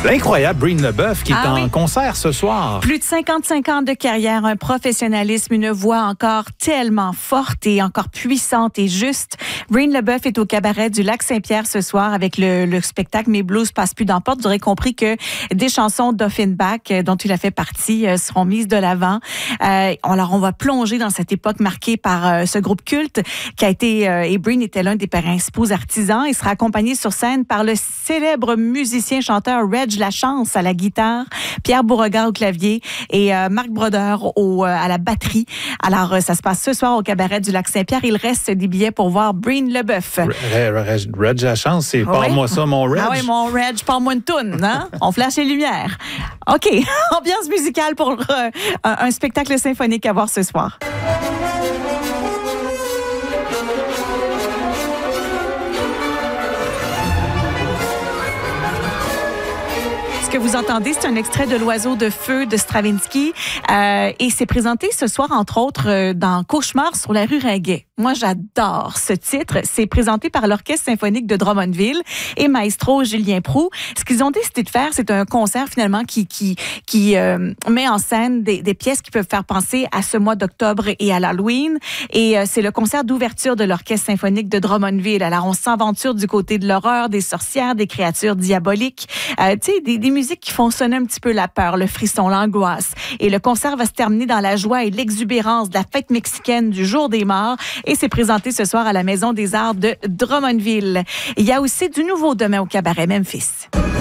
Incroyable, Breen LeBeuf qui est en concert ce soir. Plus de 55 ans de carrière, un professionnalisme, une voix encore tellement forte et encore puissante et juste. Breen LeBeuf est au cabaret du Lac-Saint-Pierre ce soir avec le spectacle Mes blues passent plus dans la porte. Vous aurez compris que des chansons d'Offenbach dont il a fait partie seront mises de l'avant. Alors, on va plonger dans cette époque marquée par ce groupe culte qui a été, et Breen était l'un des principaux artisans. Il sera accompagné sur scène par le célèbre musicien-chanteur Reg Lachance à la guitare, Pierre Beauregard au clavier et Marc Brodeur à la batterie. Alors, ça se passe ce soir au cabaret du Lac-Saint-Pierre. Il reste des billets pour voir Breen LeBeuf. Reg Lachance, c'est parle-moi ça, mon Reg. Ah oui, mon Reg, parle-moi une toune, hein? On flash les lumières. OK, ambiance musicale pour un spectacle symphonique à voir ce soir. Ce que vous entendez, c'est un extrait de L'Oiseau de feu de Stravinsky et c'est présenté ce soir, entre autres, dans Cauchemar sur la rue Ringuet. Moi, j'adore ce titre. C'est présenté par l'Orchestre symphonique de Drummondville et maestro Julien Proulx. Ce qu'ils ont décidé de faire, c'est un concert finalement qui met en scène des pièces qui peuvent faire penser à ce mois d'octobre et à l'Halloween. Et c'est le concert d'ouverture de l'Orchestre symphonique de Drummondville. Alors, on s'aventure du côté de l'horreur, des sorcières, des créatures diaboliques, tu sais, des musiques qui font sonner un petit peu la peur, le frisson, l'angoisse. Et le concert va se terminer dans la joie et l'exubérance de la fête mexicaine du Jour des Morts. Et c'est présenté ce soir à la Maison des Arts de Drummondville. Il y a aussi du nouveau demain au cabaret Memphis.